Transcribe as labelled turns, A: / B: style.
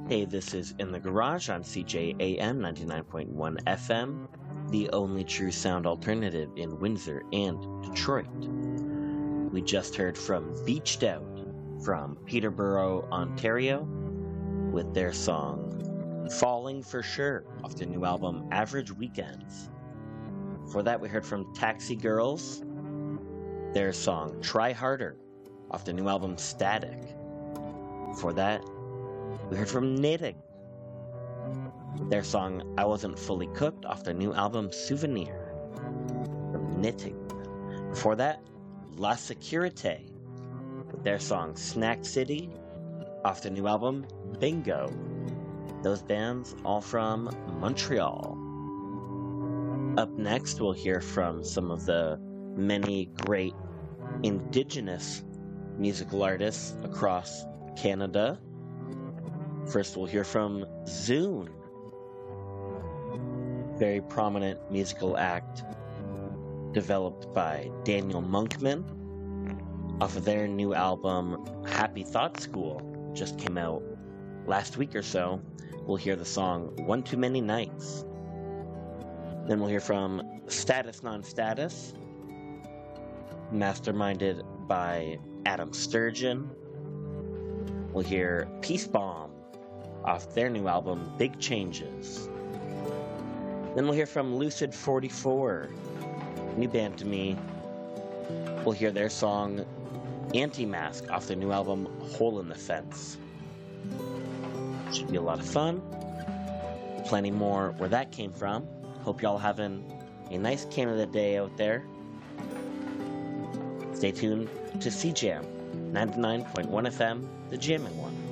A: Hey, this is In the Garage on CJAM 99.1 FM, the only true sound alternative in Windsor and Detroit. We just heard from Beached Out from Peterborough, Ontario, with their song Falling for Sure off their new album Average Weekends. Before that, we heard from Taxi Girls, their song Try Harder off their new album Static. Before that, we heard from Knitting, their song I Wasn't Fully Cooked off their new album Souvenir. From Knitting. Before that, La Securite, with their song Snack City off their new album Bingo. Those bands all from Montreal. Up next, we'll hear from some of the many great Indigenous musical artists across Canada. First, we'll hear from Zune, very prominent musical act developed by Daniel Monkman off of their new album Happy Thought School, just came out last week or so. We'll hear the song One Too Many Nights. Then we'll hear from Status Non-Status, masterminded by Adam Sturgeon. We'll hear Peace Bomb off their new album Big Changes. Then we'll hear from Lucid 44, new band to me. We'll hear their song Anti-Mask off their new album Hole in the Fence. Should be a lot of fun. Plenty more where that came from. Hope y'all having a nice Canada Day out there. Stay tuned to CJAM 99.1 FM, the jamming one.